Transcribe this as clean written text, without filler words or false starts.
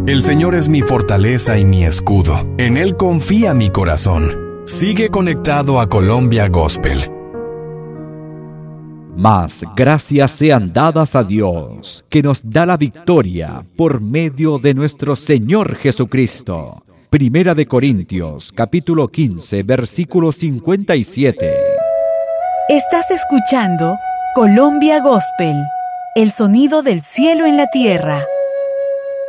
El Señor es mi fortaleza y mi escudo. En Él confía mi corazón. Sigue conectado a Colombia Gospel. Mas gracias sean dadas a Dios, que nos da la victoria por medio de nuestro Señor Jesucristo. Primera de Corintios, capítulo 15, versículo 57. Estás escuchando Colombia Gospel, el sonido del cielo en la tierra.